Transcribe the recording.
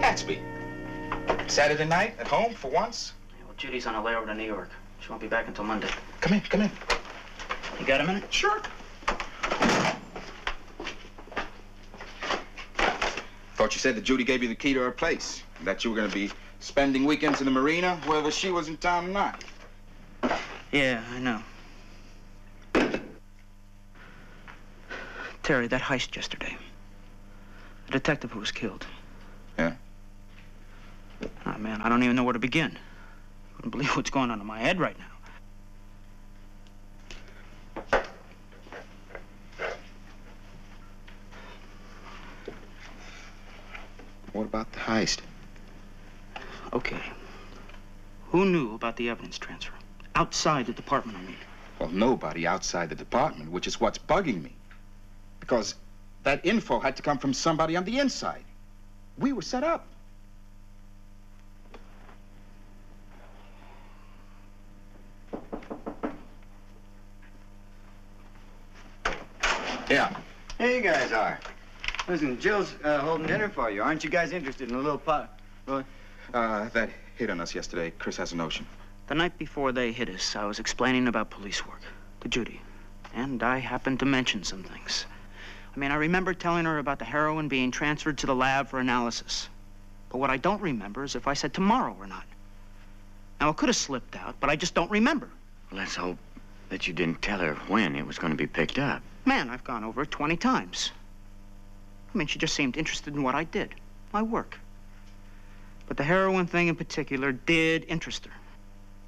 Gatsby. Saturday night, at home for once? Yeah, well, Judy's on a layover to New York. She won't be back until Monday. Come in, come in. You got a minute? Sure. Thought you said that Judy gave you the key to her place. That you were gonna be spending weekends in the marina, whether she was in town or not. Yeah, I know. Terry, that heist yesterday. The detective who was killed. Yeah? Oh, man, I don't even know where to begin. You wouldn't believe what's going on in my head right now. What about the heist? Okay. Who knew about the evidence transfer? Outside the department, I mean. Well, nobody outside the department, which is what's bugging me. Because that info had to come from somebody on the inside. We were set up. Yeah. Here you guys are. Listen, Jill's holding dinner for you. Aren't you guys interested in a little pot? Well, That hit on us yesterday. Chris has a notion. The night before they hit us, I was explaining about police work to Judy. And I happened to mention some things. I mean, I remember telling her about the heroin being transferred to the lab for analysis. But what I don't remember is if I said tomorrow or not. Now, it could have slipped out, but I just don't remember. well, let's hope that you didn't tell her when it was going to be picked up. Man, I've gone over it 20 times. I mean, she just seemed interested in what I did, my work. But the heroin thing in particular did interest her.